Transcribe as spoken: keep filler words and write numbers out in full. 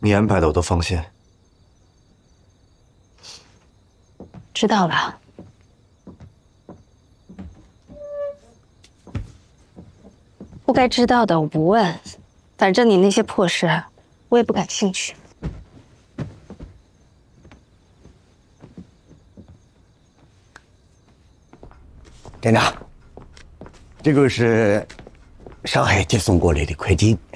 你安排的我都放心。 知道了。不该知道的我不问，反正你那些破事，我也不感兴趣。 店长，这个是上海接送过来的快递。